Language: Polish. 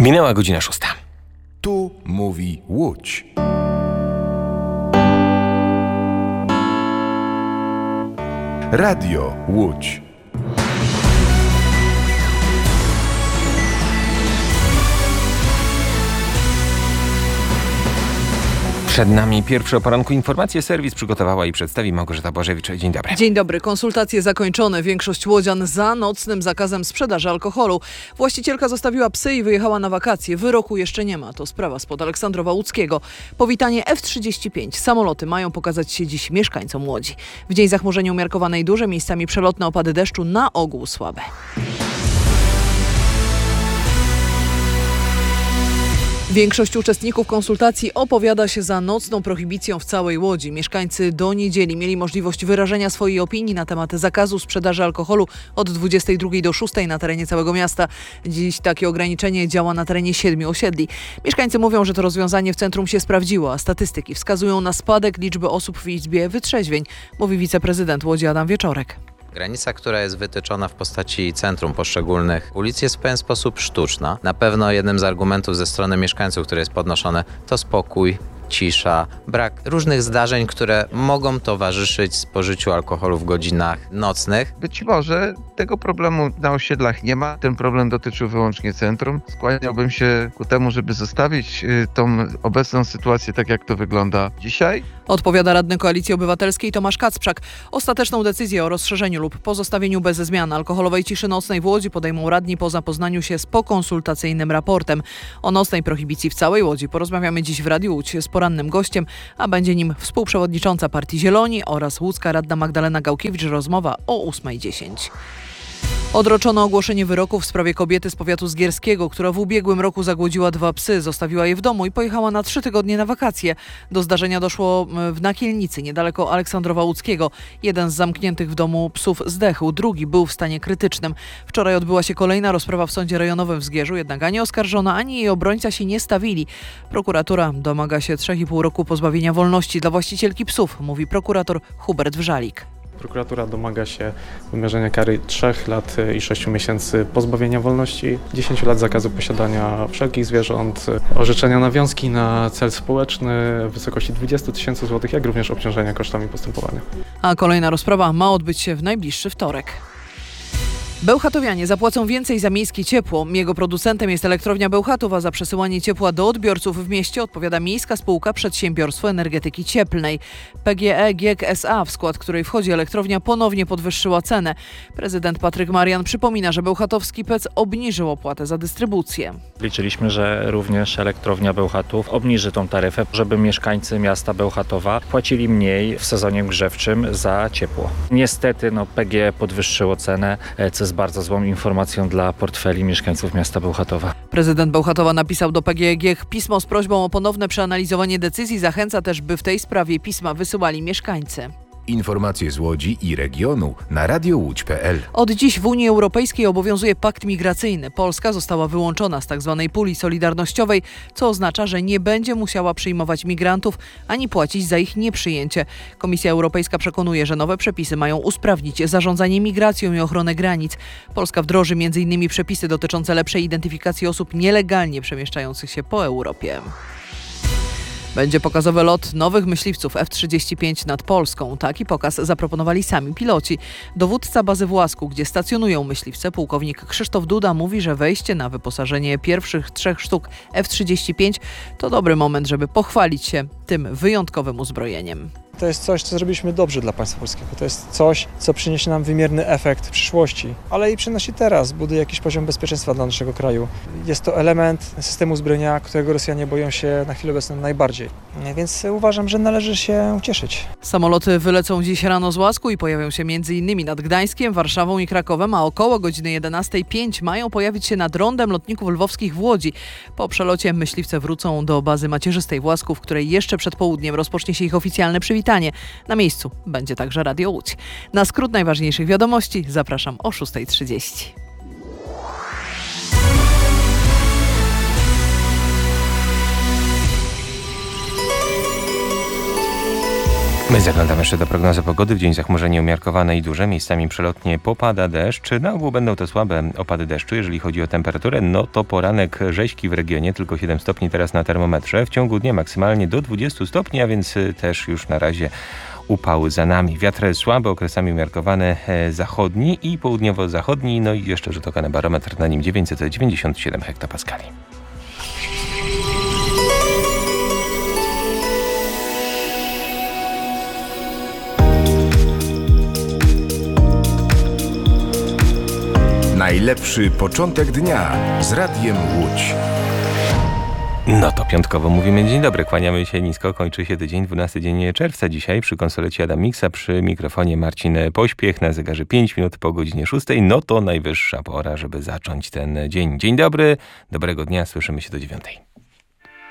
Minęła godzina 6. Tu mówi Łódź. Radio Łódź. Przed nami pierwsze o poranku informacje. Serwis przygotowała i przedstawi Małgorzata Błażewicz. Dzień dobry. Dzień dobry. Konsultacje zakończone. Większość łodzian za nocnym zakazem sprzedaży alkoholu. Właścicielka zostawiła psy i wyjechała na wakacje. Wyroku jeszcze nie ma. To sprawa spod Aleksandrowa Łódzkiego. Powitanie F-35. Samoloty mają pokazać się dziś mieszkańcom Łodzi. W dzień zachmurzenia umiarkowanej duże, miejscami przelotne opady deszczu, na ogół słabe. Większość uczestników konsultacji opowiada się za nocną prohibicją w całej Łodzi. Mieszkańcy do niedzieli mieli możliwość wyrażenia swojej opinii na temat zakazu sprzedaży alkoholu od 22 do 6 na terenie całego miasta. Dziś takie ograniczenie działa na terenie 7 osiedli. Mieszkańcy mówią, że to rozwiązanie w centrum się sprawdziło, a statystyki wskazują na spadek liczby osób w Izbie Wytrzeźwień, mówi wiceprezydent Łodzi Adam Wieczorek. Granica, która jest wytyczona w postaci centrum poszczególnych ulic, jest w pewien sposób sztuczna. Na pewno jednym z argumentów ze strony mieszkańców, które jest podnoszone, to spokój, cisza, brak różnych zdarzeń, które mogą towarzyszyć spożyciu alkoholu w godzinach nocnych. Być może tego problemu na osiedlach nie ma. Ten problem dotyczył wyłącznie centrum. Skłaniałbym się ku temu, żeby zostawić tą obecną sytuację tak, jak to wygląda dzisiaj. Odpowiada radny Koalicji Obywatelskiej Tomasz Kacprzak. Ostateczną decyzję o rozszerzeniu lub pozostawieniu bez zmian alkoholowej ciszy nocnej w Łodzi podejmą radni po zapoznaniu się z pokonsultacyjnym raportem. O nocnej prohibicji w całej Łodzi porozmawiamy dziś w Radiu Łódź z porannym gościem, a będzie nim współprzewodnicząca Partii Zieloni oraz łódzka radna Magdalena Gałkiewicz. Rozmowa o 8:10. Odroczono ogłoszenie wyroku w sprawie kobiety z powiatu zgierskiego, która w ubiegłym roku zagłodziła 2 psy, zostawiła je w domu i pojechała na 3 tygodnie na wakacje. Do zdarzenia doszło w Nakielnicy, niedaleko Aleksandrowa Łódzkiego. Jeden z zamkniętych w domu psów zdechł, drugi był w stanie krytycznym. Wczoraj odbyła się kolejna rozprawa w sądzie rejonowym w Zgierzu, jednak ani oskarżona, ani jej obrońca się nie stawili. Prokuratura domaga się 3,5 roku pozbawienia wolności dla właścicielki psów, mówi prokurator Hubert Wrzalik. Prokuratura domaga się wymierzenia kary 3 lat i 6 miesięcy pozbawienia wolności, 10 lat zakazu posiadania wszelkich zwierząt, orzeczenia nawiązki na cel społeczny w wysokości 20 000 złotych, jak również obciążenia kosztami postępowania. A kolejna rozprawa ma odbyć się w najbliższy wtorek. Bełchatowianie zapłacą więcej za miejskie ciepło. Jego producentem jest Elektrownia Bełchatów, a za przesyłanie ciepła do odbiorców w mieście odpowiada Miejska Spółka Przedsiębiorstwo Energetyki Cieplnej. PGE GiEK S.A., w skład której wchodzi elektrownia, ponownie podwyższyła cenę. Prezydent Patryk Marian przypomina, że bełchatowski PEC obniżył opłatę za dystrybucję. Liczyliśmy, że również Elektrownia Bełchatów obniży tą taryfę, żeby mieszkańcy miasta Bełchatowa płacili mniej w sezonie grzewczym za ciepło. Niestety PGE podwyższyło cenę, co jest bardzo złą informacją dla portfeli mieszkańców miasta Bełchatowa. Prezydent Bełchatowa napisał do PGE GiEK pismo z prośbą o ponowne przeanalizowanie decyzji. Zachęca też, by w tej sprawie pisma wysyłali mieszkańcy. Informacje z Łodzi i regionu na radiołódź.pl. Od dziś w Unii Europejskiej obowiązuje pakt migracyjny. Polska została wyłączona z tzw. puli solidarnościowej, co oznacza, że nie będzie musiała przyjmować migrantów ani płacić za ich nieprzyjęcie. Komisja Europejska przekonuje, że nowe przepisy mają usprawnić zarządzanie migracją i ochronę granic. Polska wdroży m.in. przepisy dotyczące lepszej identyfikacji osób nielegalnie przemieszczających się po Europie. Będzie pokazowy lot nowych myśliwców F-35 nad Polską. Taki pokaz zaproponowali sami piloci. Dowódca bazy w Łasku, gdzie stacjonują myśliwce, pułkownik Krzysztof Duda, mówi, że wejście na wyposażenie pierwszych 3 sztuk F-35 to dobry moment, żeby pochwalić się tym wyjątkowym uzbrojeniem. To jest coś, co zrobiliśmy dobrze dla państwa polskiego. To jest coś, co przyniesie nam wymierny efekt w przyszłości, ale i przynosi teraz, buduje jakiś poziom bezpieczeństwa dla naszego kraju. Jest to element systemu zbrojenia, którego Rosjanie boją się na chwilę obecną najbardziej. Więc uważam, że należy się cieszyć. Samoloty wylecą dziś rano z Łasku i pojawią się m.in. nad Gdańskiem, Warszawą i Krakowem, a około godziny 11:05 mają pojawić się nad rondem lotników lwowskich w Łodzi. Po przelocie myśliwce wrócą do bazy macierzystej w Łasku, w której jeszcze przed południem rozpocznie się ich oficjalne przywitanie. Na miejscu będzie także Radio Łódź. Na skrót najważniejszych wiadomości zapraszam o 6:30. My zaglądamy jeszcze do prognozy pogody. W dzień zachmurzenie umiarkowane i duże. Miejscami przelotnie popada deszcz. Na ogół będą to słabe opady deszczu. Jeżeli chodzi o temperaturę, no to poranek rzeźki w regionie. Tylko 7 stopni teraz na termometrze. W ciągu dnia maksymalnie do 20 stopni, a więc też już na razie upały za nami. Wiatr słaby, okresami umiarkowane zachodni i południowo-zachodni. No i jeszcze rzut oka na barometr, na nim 997 hektopaskali. Najlepszy początek dnia z Radiem Łódź. No to piątkowo mówimy dzień dobry, kłaniamy się nisko, kończy się tydzień, 12 dzień czerwca dzisiaj. Przy konsolecie Adam Miksa, przy mikrofonie Marcin Pośpiech, na zegarze 5 minut po godzinie 6. No to najwyższa pora, żeby zacząć ten dzień. Dzień dobry, dobrego dnia, słyszymy się do 9.